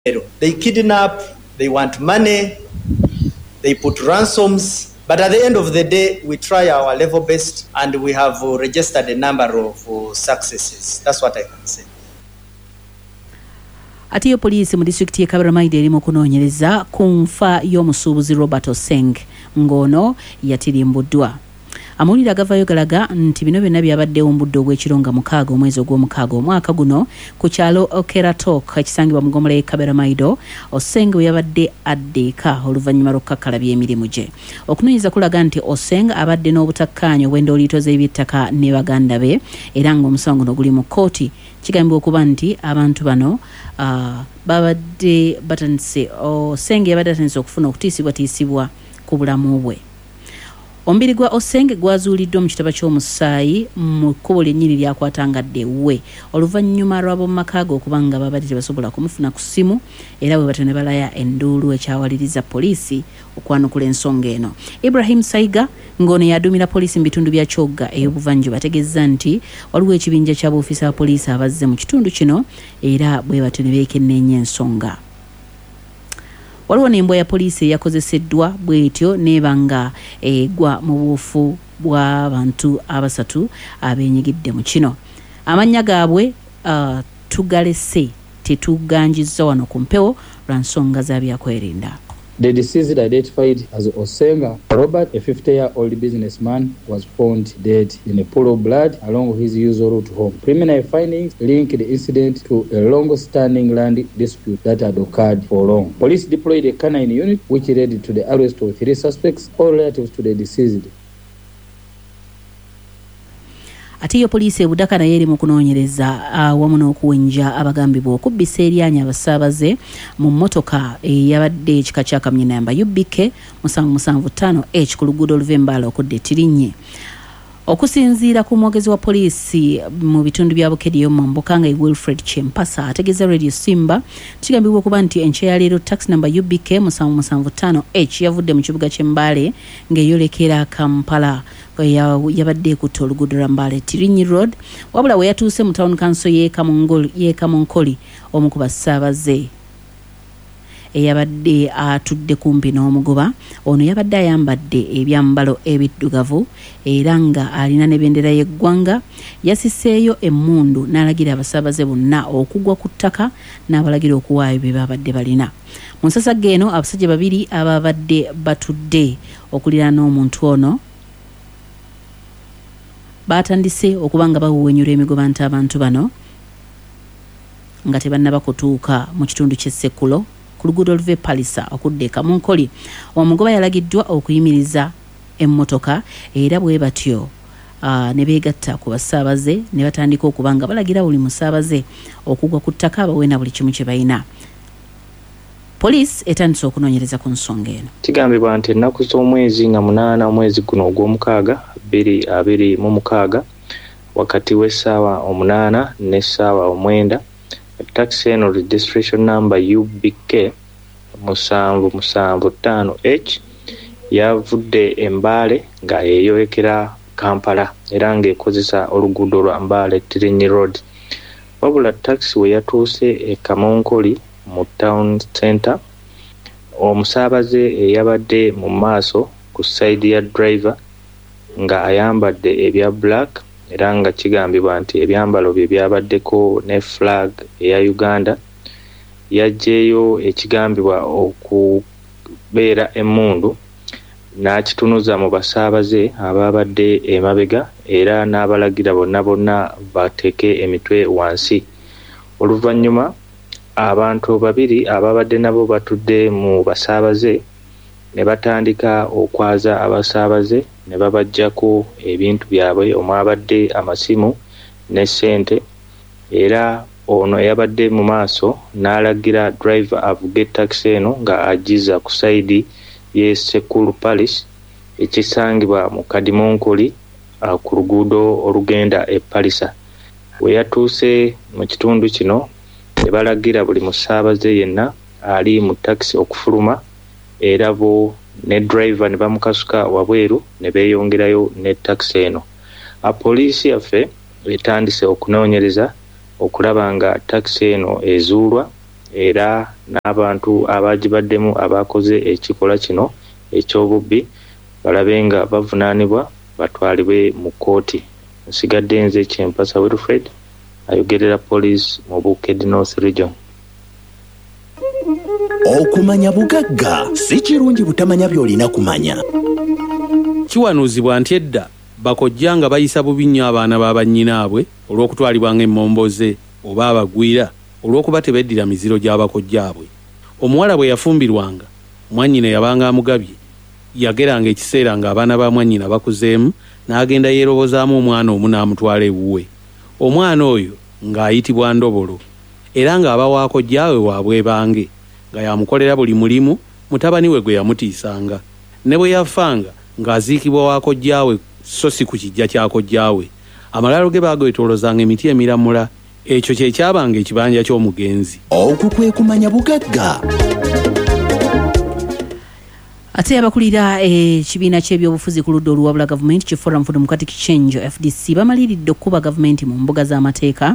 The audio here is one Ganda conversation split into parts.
They kidnap, they want money, they put ransoms, but at the end of the day, we try our level best and we have registered a number of successes. That's what I can say. Atiyo police mu district ye Kabaramaide eri mu kunoonyereza ku nfa y'omusuubuzi Robert Oseng ngono yatirimbuddwa. Amawulire agavaayo galaga nti bino byonna byabaddewo mu budde obw'ekironga 6 omwezi ogw'omukaaga omwaka guno ku kyalo Okeratok ekisangibwa mu ggomola y'e Kabaramaide. Oseng we yabadde addeeka oluvannyuma lw'okukakkalabya emirimu gye. Okunoonyereza kulaga nti Oseng abadde n'obutakkaanya obw'endooliito z'eby'ettaka ne baganda be era ng'omusango guno guli mu kkooti. Kigambibwa okuba nti abantu bano babadde batandise Oseng yabadde atandise okufuna okutiisibwatiisibwa ku bulamu bwe. Ombiri gwa Oseng gwazuuliddwa mu kitaba ky'omusaayi mu kkubo lyennyini lyakwatanga ddewwe oluvannyuma lw'abo mu maka ge okuba nga babadde tebasobola kumufuna ku ssimu era bwe batyo ne balaya enduulu ekyawaliriza poliisi okwanukula ensonga eno. Ibrahim Saiga ng'ono yaduumira poliisi mu bitundu bya Kyogga ey'obuvanjuba ategeezza nti waliwo ekibinja kya b'ofiisa ba poliisi abazze mu kitundu kino era bwe batyo ne beekenneenya ensonga. Waliwo n'embwa ya poliisi eyakozeseddwa bw'etyo n'ebanga egwa mu buufu bw'abantu abasatu abeenyigidde mu kino. Amannya gaabwe tugalese tetuganjizza wano ku mpewo lwa nsonga za byakwerinda. The deceased, identified as Osenga Robert, a 50-year-old businessman, was found dead in a pool of blood along his usual route home. Preliminary findings link the incident to a long-standing land dispute that had occurred for long. Police deployed a canine unit which led to the arrest of 3 suspects, all relatives to the deceased. Atiyo poliisi ebudaka naye eri mu kunoonyereza wamu n'okuwenja abagambibwa okubbisa eryanya abasaabaze mu mmotoka eyabadde ekika kya kamunye namba UBK 775H ku luguudo Oluvembaala okudda Tirinye. Okusinziira ku mwogezi wa poliisi mu bitundu bya Bukedde mu Mboka nga Wilfred Chempasa ategeeza Radio Simba kigambibwa okuba nti enkya ya leero taxi number UBK 775H yavudde mu kibuga ky'Embale ng'eyolekera Kampala yabadde ekutte oluguudo lwa Mbale Tirinyi Road wabula we yatuuse mu town council y'e Kamonkoli omu ku bassaabaze eyabadde atudde kumpi n'omugoba ono yabadde ayambadde ebyambalo ebiddugavu era nga alina n'ebendera y'eggwanga yasiseeyo emmundu n'alagira abasaabaze bonna okugwa ku ttaka n'abalagira okuwaayo bye babadde balina. Mu nsasagge eno abasajja babiri ababadde batudde okuliraana n'omuntu ono batandise okuba nga bawuwenyula emigoba nti abantu bano nga tebannaba kutuuka mu kitundu ky'Essekulo ku luguudo oluva Palisa okudda e Kamonkoli. Omugoba yalagiddwa okuyimiriza emmotoka era bwe batyo ne beegatta ku bassaabaze ne batandika okuba nga balagira buli musaabaze okugwa ku ttaka abawe na buli kimu kye balina. Poliisi etandise okunoonyereza ku nsonga eno. Kigambibwa nti ennaku z'omwezi nga 8 omwezi guno ogw'omukaaga 2026 wakati w'essaawa 8 n'essaawa 9 taxi eno registration number UBK 775H yavudde Embale nga yeeyolekera Kampala era ng'ekozesa oluguudo lwa Mbale Tirinyi Road. Wabula taxi we yatuuse e Kamonkoli mu town center omusaabaze eyabadde mu maaso ku side ya driver nga ayambadde ebya black era nga kigambibwa nti ebyambalo bye byabaddeko ne flag eya Uganda yajjeeyo ekigambibwa okubeera emmundu n'akitunuza mu basaabaze ababadde emabega era n'abalagira bonna bateeke emitwe wansi. Oluvannyuma abantu babiri ababadde nabo batudde mu basaabaze ne batandika okwaza abasaabaze ne babajjako ebintu byabwe omwabadde amasimu ne ssente era ono yabadde mu maaso n'alagira driver avuge taxi eno nga agiza ku saidi ye Sekulu Palace ekisangibwa mu Kadimonkoli ku luguudo olugenda e Palisa. We yatuuse mu kitundu kino ne balagira buli musaabaze yenna ali mu taxi okufuluma era bo ne driver ne bamukasuka wabweru ne beeyongerayo ne taxi eno. Poliisi yaffe etandise okunoonyereza okulaba nga taxi eno ezuulwa era n'abantu abagibaddemu abakoze ekikola kino eky'obubbi balabe nga bavunaanibwa batwalibwe mu kkooti. Nsigadde nze Kyempasa Wilfred ayogerera poliisi mu Bukedde North Region. Okumanya bugagga si kirungi butamanya by'olina kumanya. Kiwanuuzibwa nti edda bakojja nga bayisa bubi nnyo abaana b'abannyinaabwe olw'okutwalibwa ng'emmomboze oba abagwira olw'okuba tebeddira miziro gy'abakojjaabwe. Omuwala bwe yafumbirwanga mwannyina yabanga amugabye, yageranga ekiseera ng'abaana ba mwannyina bakuzeemu n'agenda yeerobozaamu omwana omu n'amutwala ewuwe. Omwana oyo ng'ayitibwa Ndobolo era ng'aba waakojjaawe waabwe bange nga yamukolera buli mulimu mutabani we gwe yamutiisanga. Ne bwe yafanga ng'aziikibwa waakojjaawe so si ku kijja kya kojjaawe. Amalaalo ge baagwetoolozanga emiti emiramula. Ekyo kye kyabanga ekibanja ky'omugenzi. Okwo kwe kumanya bugagga. Ate abakulira ekibiina ky'ebyobufuzi ku ludda oluwabula gavumenti ki Forum for Democratic Change FDC bamaliridde okuba gavumenti mu mbuga z'amateeka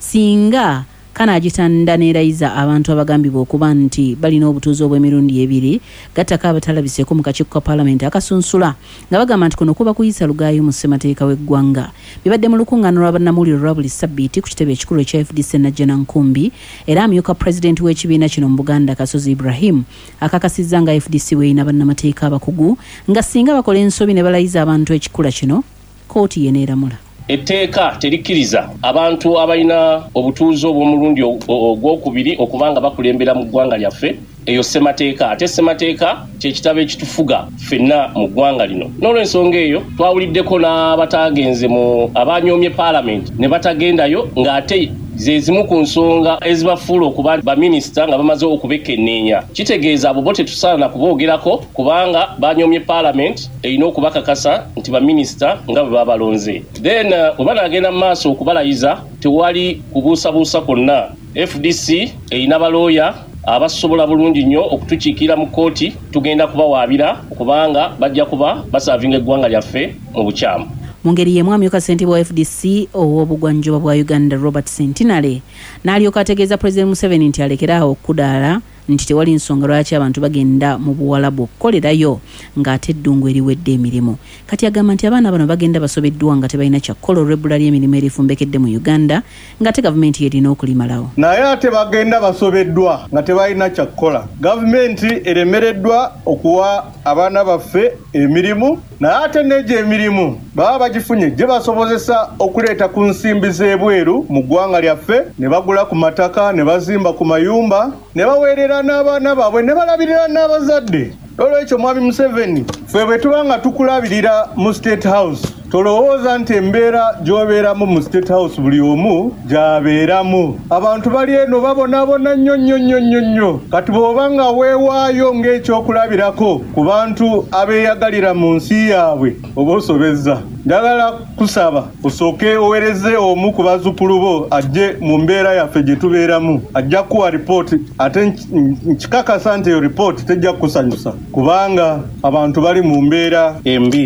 singa kanaagitanda neerayiza abantu abagambibwa okuba nti balina obutuuzi obw'emirundi ebiri gattako abatalabiseeko mu kakiiko ka paalamenti akasunsula nga bagamba nti kuno kuba kuyisa lugaayo mu ssemateeka w'eggwanga. Bibadde mu lukuŋŋaana lwa bannamawulire olwa buli ssabbiiti ku kitebe ekikulu ekya FDC Najjana Nkumbi, era amyuka pulezidenti w'ekibiina kino mu Buganda Kasozi Ibrahim akakasizza nga FDC weeyina bannamateeka abakugu nga singa bakola ensobi ne balayiza abantu ekikula kino kkooti yeneeramula. Etteeka terikkiriza abantu abalina obutuuzi obw'omulundi ogwokubiri okubanga bakulembera mu ggwanga lyaffe. Eyo ssemateeka, ate ssemateeka kyekitabo ekitufuga ffenna mu ggwanga lino. N'olw'ensonga eyo twawuliddeko n'abatagenze mu abanyoomye paalamenti ne batagendayo ng'ate ze zimu ku nsonga ezibafuula okuba baminisita nga bamaze okubekenneenya. Kitegeeza abo bo tetusaana kuboogerako kubanga banyoomye paalamenti erina okubakakasa nti baminisita nga bwe babalonze. Then oba naagenda mu maaso okubalayiza tewali kubuusabuusa kwonna. FDC erina balooya abasobola bulungi nnyo okutukiikira mu kkooti, tugenda kubawaabira okubanga bajja kuba basaavinga eggwanga lyaffe mu bukyamu. Mu ngeri y'emu amyuka ssentebe wa FDC ow'obugwanjuba bwa Uganda Robert Sentinale n'alyoka ategeeza Pulezidenti Museveni nti alekeraawo okudaala nti tewali nsonga lwaki abantu bagenda mu Buwalabu okukolerayo ng'ate eddungu eriwedde emirimu. Kati agamba nti abaana bano bagenda basobeddwa nga tebalina kyakukola olw'ebbula ly'emirimu erifumbekedde mu Uganda ng'ate gavumenti yerina okulimalawo. Naye ate bagenda basobeddwa nga tebalina kyakukola. Gavumenti eremereddwa okuwa abaana baffe emirimu, naye ate n'egyo emirimu baba bagifunye gye basobozesa okuleeta ku nsimbi z'ebweru mu ggwanga lyaffe, ne bagula ku mataka, ne bazimba ku mayumba, ne baweerera n'abaana baabwe, ne balabirira n'abazadde. Olw'ekyo Mwami Museveni, ffe bwe tuba nga tukulabirira mu State House, tolowooza nti embeera gy'obeeramu mu State House buli omu gy'abeeramu. Abantu bali eno babonaabona nnyo. Kati bw'oba nga weewaayo ng'ekyokulabirako ku bantu abeeyagalira mu nsi yaabwe oba osobezza. Njagala kusaba osooke owereze omu ku bazzukulu bo ajje mu mbeera yaffe gye tubeeramu, ajja kuwa ripooti, ate nkikakasa nti eyo ripooti tejja kukusanyusa kubanga abantu bali mu mbeera embi.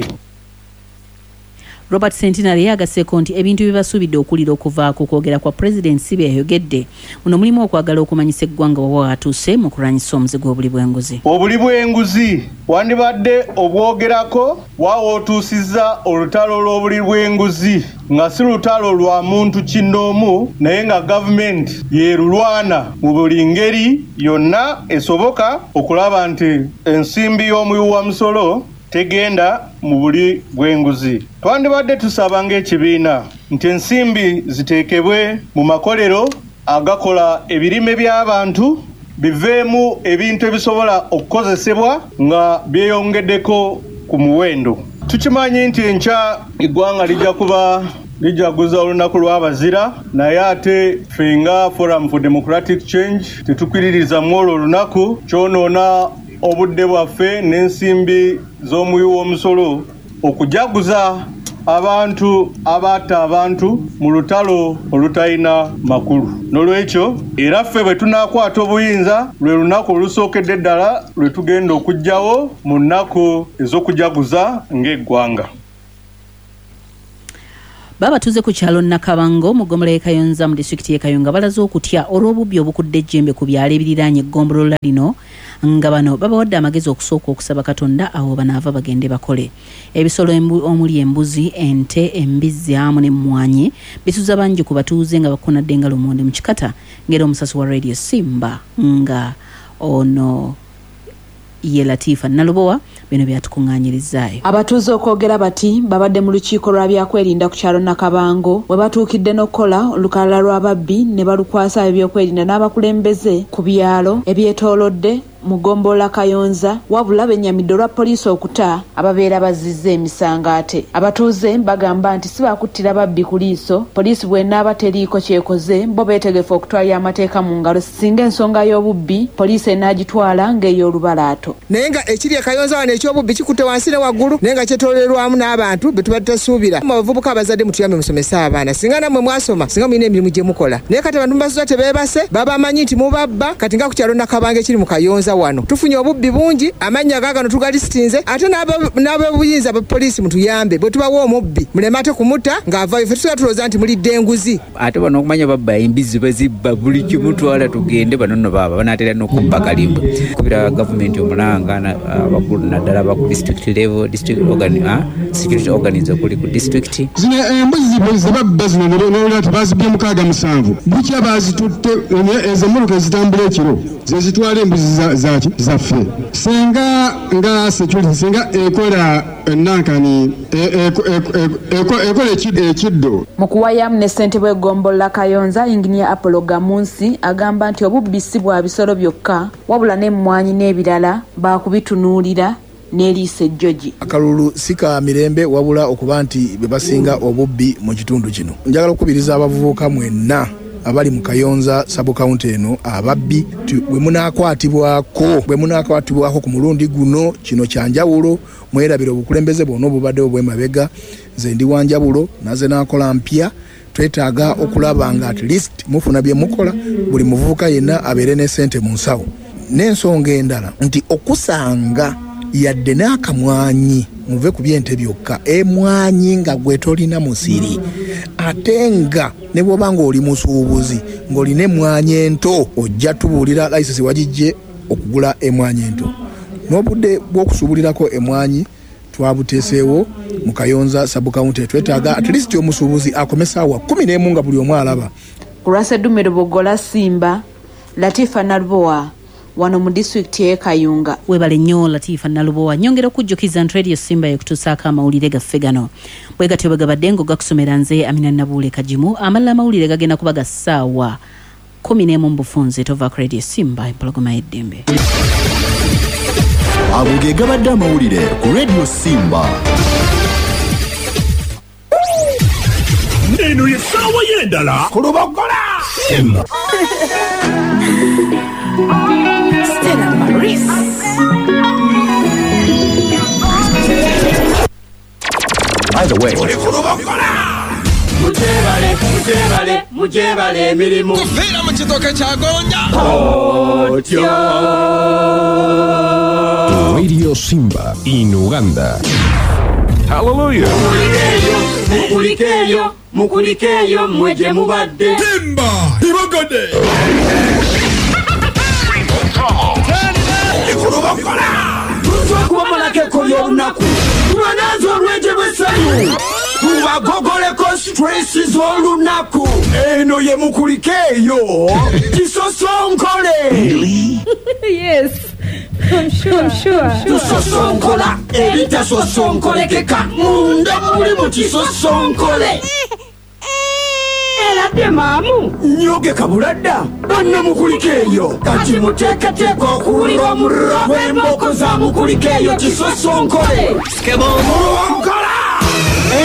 Robert Sentinale yagasseeko nti ebintu bibasuubidde okulira okuva ku kwogera kwa Pulezidenti si bye yayogedde. Muno mulimu okwagala okumanyisa eggwanga wawa atuuse mu kulwanyisa omuzigo w'obuli bw'enguzi. Obuli bw'enguzi wandibadde obwogerako waawo otuusizza olutalo lw'obuli bw'enguzi nga si lutalo lwa muntu kinnoomu, naye nga gavumenti yeerulwana mu buli ngeri yonna esoboka okulaba nti ensimbi y'omuwi wa musolo tegenda mu buli bw'enguzi. Twandibadde tusaba ng'ekibiina nti ensimbi ziteekebwe mu makolero agakola ebirime by'abantu, biveemu ebintu ebisobola okukozesebwa nga byeyongeddeko ku muwendo. Tukimanyi nti enkya eggwanga lijja kuba lijaguza olunaku lw'abazira, naye ate ffe nga Forum for Democratic Change tetukkiririza mu olwo olunaku. Kyonoona obudde bwaffe n'ensimbi z'omuwi w'omusolo okujaguza abantu abatta abantu mu lutalo olutalina makulu. N'olwekyo era ffe bwe tunaakwata obuyinza lwe lunaku olusookedde ddala lwe tugenda okuggyawo mu nnaku ez'okujaguza ng'eggwanga. babatuze ku kyalo Nakabango mu ggombolola y'e Kayonza mu disitulikiti y'e Kayunga balaze okutya olw'obubbi obukudde ejjembe ku byalo ebiriraanye eggomboloola lino nga bano babawadde amagezi okusooka okusaba Katonda awo banaava bagende bakole. Ebisolo omuli embuzi, ente, embizzi awamu n'emmwanyi bisuza bangi ku batuuze nga bakunadde nga lumonde mu kikata ng'era omusasi wa Radio Simba nga ono ye Latifa Nalubowa bino byatukuŋŋaanyirizaayo. Abatuuze okwogera bati babadde mu lukiiko lwa byakwerinda ku kyalo Nakabango we batuukidde n'okukola olukalala lw'ababbi ne balukwasa ebyokwerinda n'abakulembeze ku byalo ebyetoolodde mu ggombolola Kayonza wabula bennyamidde olwa poliisi okuta ababeera bazizza emisangaate. Abatuuze bagamba nti si bakuttira babbi ku liiso, poliisi bw'enaaba teriiko kyekoze bo beetegefu okutwalira amateeka mu ngalo singa ensonga y'obubbi poliisi enaagitwala ng'ey'olubalaato. Naye nga ekiri e Kayonza wano eky'obubbi kikutte wansi ne waggulu naye nga kyetolerwamu n'abantu be tuba tutasuubira. Mu bavubuka abazadde mutuyambe musomese abaana singa nammwe mwasoma singa mulina emirimu gye mukola. Naye kati abantu mubasuza tebeebase babamanyi nti mubabba kati nga ku kyalo Nakabango ekiri mu Kayonza wano tufunye obubbi bungi amannya gaagano tugalistinze ate n'abobuyinza bapoliisi mutuyambe bwe tubawa omubbi muleme ate kumutta ng'avayo ffe tusobola tulowooza nti mulidde enguzi. Ate bano okumanya babba embizzi bazibba buli kimutwala tugende bano nno baaba banaatera n'okubba kalimba kubira gavumenti omulanga abakulu naddala aba ku district level security organize okuli ku district. Zino embuzi ze babba zino n'olwira tebazibye 67 bukya bazitutte ez'emmuluka ezitambula ekiro ze zitwala embuzi zaffe singa nga security singa ekola nankani ekola ekiddo. Mu kuwayamu ne ssentebe w'eggombolola Kayonza Engineer Apollo Gamunsi agamba nti obubbi si bwa bisolo byokka wabula n'emmwanyi n'ebirala baakubitunuulira n'eriisa ejjogi. Akalulu si ka mirembe wabula okuba nti be basinga obubbi mu kitundu kino. Njagala okukubiriza abavubuka mwenna abali mu Kayonza sub county eno ababbi bwe munaakwatibwako ku mulundi guno kino kyanjawulo mwerabira obukulembeze bwonna obubadde obw'emabega nze ndi wanjawulo naze naakola mpya twetaaga okulaba nga at least mufuna bye mukola buli muvubuka yenna abeere ne ssente mu nsawo. N'ensonga endala nti okusanga yadde n'akamwanyi muve ku byente byokka emwanyi nga gwe tolina musiri ate nga ne bw'oba ng'oli musuubuzi ng'olina emwanyi ento ojja tubuulira layisisi wagijje okugula emwanyi ento. N'obudde bw'okusuubulirako emwanyi twabuteeseewo mu Kayonza sub county twetaaga at least omusuubuzi akomesa awa 11 nga buli omu alaba. Ku lwaseddumiro Boggola Simba Latifa Nalubowa wano mu district y'e Kayunga. Webale nnyo Latifa Nalubowa nyongera okujjukiza nti Radio Simba ekutuusaako amawulire gaffe gano bwe gatyo bwe gabadde ng'ogakusomera nze Amina Nabuule Kajimu amalala amawulire gagenda kuba ga ssaawa 11 mu bufunze tova ku Radio Simba empologoma y'eddembe. Ago ge gabadde amawulire ku Radio Simba. Neno yesawa yendala kulubogola Simba. Stella Maris. By the way, mujebale emirimu kuvira mu kitoke kya Gonja. Radio Simba in Uganda. Hallelujah. Mukulikeyo mweje mubadde Simba ibogode kubamalake koyo olunaku tubanazo olweje bwesanyu tubagogoleko stresses olunaku eno ye mukulikeyo kisosonkole. Yes, I'm sure. Tusosonkola ebitasosonkolekeka munda muli mu kisosonkole. Era mamu nyoge kabuladda banna mukulikeyo kati muteekateeka okuwulira omurro gw'emboko za mukulikeyo kisosonkole. Skebo muwankola